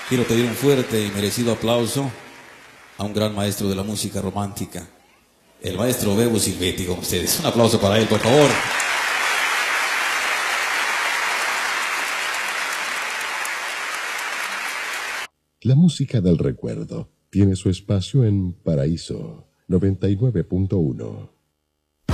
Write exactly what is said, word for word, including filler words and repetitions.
Quiero pedir un fuerte y merecido aplauso a un gran maestro de la música romántica, el maestro Bebo Silvetti, con ustedes. Un aplauso para él, por favor. La música del recuerdo tiene su espacio en Paraíso noventa y nueve punto uno.